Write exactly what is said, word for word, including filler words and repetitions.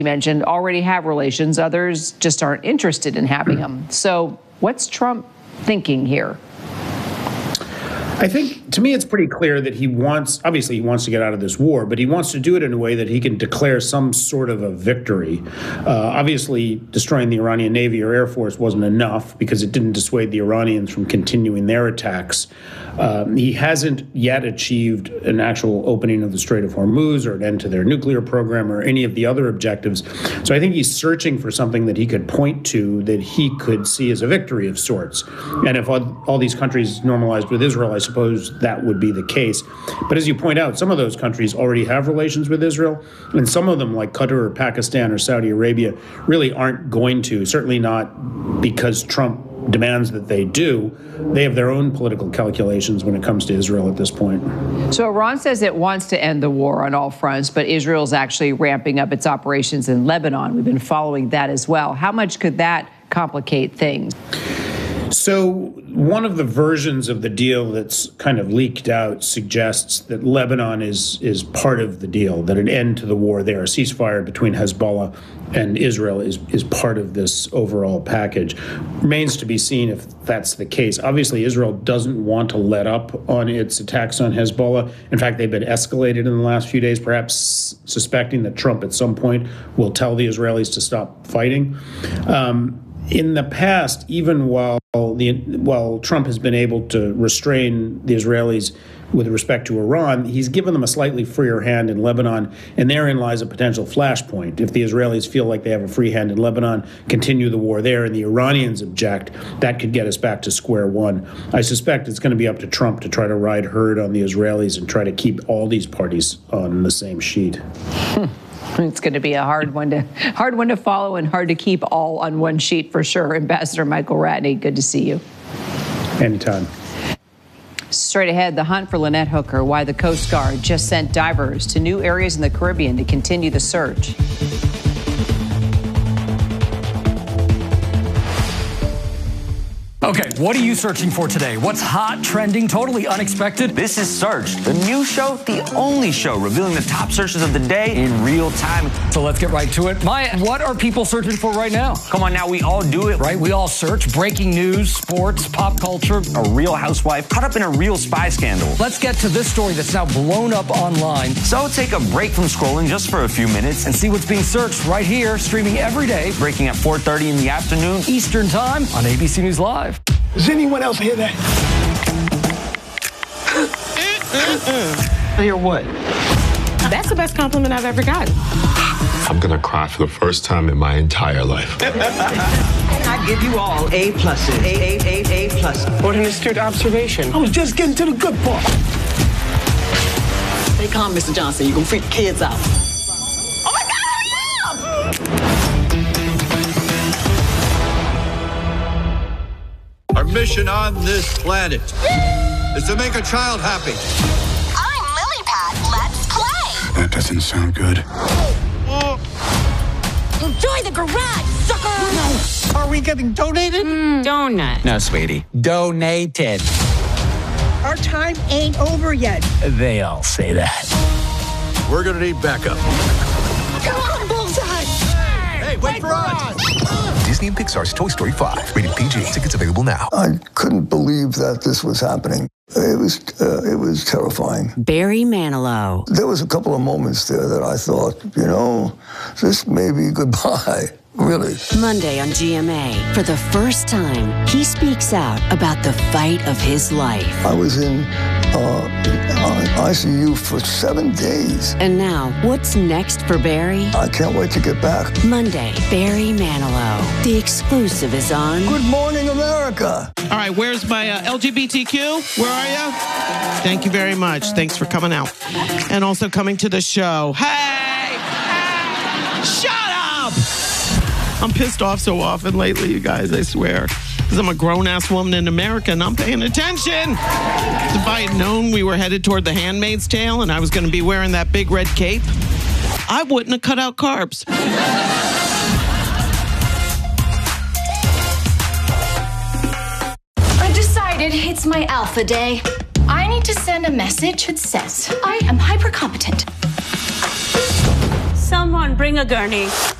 you mentioned, already have relations. Others just aren't interested in having them. So what's Trump thinking here? I think, to me, it's pretty clear that he wants, obviously he wants to get out of this war, but he wants to do it in a way that he can declare some sort of a victory. Uh, obviously, destroying the Iranian Navy or Air Force wasn't enough because it didn't dissuade the Iranians from continuing their attacks. Um, he hasn't yet achieved an actual opening of the Strait of Hormuz or an end to their nuclear program or any of the other objectives. So I think he's searching for something that he could point to that he could see as a victory of sorts. And if all, all these countries normalized with Israel, I suppose that would be the case. But as you point out, some of those countries already have relations with Israel, and some of them, like Qatar or Pakistan or Saudi Arabia, really aren't going to, certainly not because Trump demands that they do. They have their own political calculations when it comes to Israel at this point. So Iran says it wants to end the war on all fronts, but Israel's actually ramping up its operations in Lebanon. We've been following that as well. How much could that complicate things? So one of the versions of the deal that's kind of leaked out suggests that Lebanon is is part of the deal, that an end to the war there, a ceasefire between Hezbollah and Israel is, is part of this overall package. Remains to be seen if that's the case. Obviously, Israel doesn't want to let up on its attacks on Hezbollah. In fact, they've been escalated in the last few days, perhaps suspecting that Trump at some point will tell the Israelis to stop fighting. Um, In the past, even while the while Trump has been able to restrain the Israelis with respect to Iran, he's given them a slightly freer hand in Lebanon, and therein lies a potential flashpoint. If the Israelis feel like they have a free hand in Lebanon, continue the war there, and the Iranians object, that could get us back to square one. I suspect it's going to be up to Trump to try to ride herd on the Israelis and try to keep all these parties on the same sheet. It's going to be a hard one to hard one to follow and hard to keep all on one sheet for sure. Ambassador Michael Ratney, good to see you. Anytime. Straight ahead, the hunt for Lynette Hooker, why the Coast Guard just sent divers to new areas in the Caribbean to continue the search. Okay, what are you searching for today? What's hot, trending, totally unexpected? This is Search, the new show, the only show revealing the top searches of the day in real time. So let's get right to it. Maya, what are people searching for right now? Come on now, we all do it. Right, we all search breaking news, sports, pop culture. A real housewife caught up in a real spy scandal. Let's get to this story that's now blown up online. So take a break from scrolling just for a few minutes and see what's being searched right here, streaming every day, breaking at four thirty in the afternoon Eastern Time on A B C News Live. Does anyone else hear that? I hear what? That's the best compliment I've ever gotten. I'm gonna cry for the first time in my entire life. I give you all A pluses. A, A, A, A plus. What an astute observation. I was just getting to the good part. Stay calm, Mister Johnson. You can freak kids out. Oh my God, hurry up! Our mission on this planet is to make a child happy. I'm Lily Pad. Let's play. That doesn't sound good. Enjoy the garage, sucker. Are we getting donated? Mm, donut. No, sweetie. Donated. Our time ain't over yet. They all say that. We're gonna need backup. Come on, Bullseye. Hey, wait, wait for us. us. Disney and Pixar's Toy Story five. Rated P G. Tickets available now. I couldn't believe that this was happening. It was uh, it was terrifying. Barry Manilow. There was a couple of moments there that I thought, you know, this may be goodbye. Really. Monday on G M A. For the first time, he speaks out about the fight of his life. I was in uh, I C U for seven days. And now, what's next for Barry? I can't wait to get back. Monday, Barry Manilow. The exclusive is on Good Morning America. All right, where's my uh, L G B T Q? Where are you? Thank you very much. Thanks for coming out. And also coming to the show. Hey! Hey! Shut up! I'm pissed off so often lately, you guys, I swear. Because I'm a grown-ass woman in America and I'm paying attention. If I had known we were headed toward The Handmaid's Tale and I was going to be wearing that big red cape, I wouldn't have cut out carbs. I've decided it's my alpha day. I need to send a message that says I am hyper competent. Someone bring a gurney.